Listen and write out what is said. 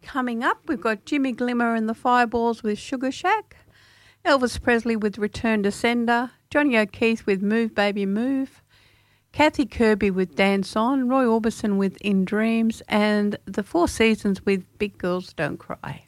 Coming up, we've got Jimmy Glimmer and the Fireballs with Sugar Shack, Elvis Presley with Return to Sender, Johnny O'Keefe with Move Baby Move, Kathy Kirby with Dance On, Roy Orbison with In Dreams, and the Four Seasons with Big Girls Don't Cry.